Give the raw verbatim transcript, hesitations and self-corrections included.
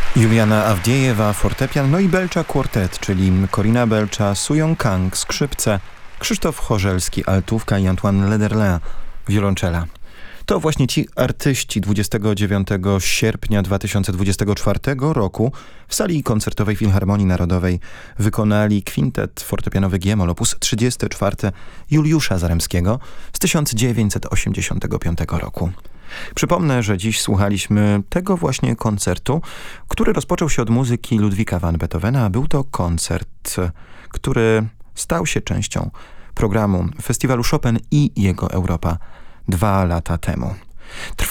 Juliana Awdiejewa, fortepian, no i Belcza Quartet, czyli Corina Belcza, Suyong Kang, skrzypce, Krzysztof Chorzelski, altówka i Antoine Lederlin, wiolonczela. To właśnie ci artyści dwudziestego dziewiątego sierpnia dwa tysiące dwudziestego czwartego roku w sali koncertowej Filharmonii Narodowej wykonali kwintet fortepianowy G-moll op. trzydziesty czwarty Juliusza Zaremskiego z tysiąc dziewięćset osiemdziesiątego piątego roku. Przypomnę, że dziś słuchaliśmy tego właśnie koncertu, który rozpoczął się od muzyki Ludwika van Beethovena, a był to koncert, który stał się częścią programu festiwalu Chopin i jego Europa dwa lata temu. Trwa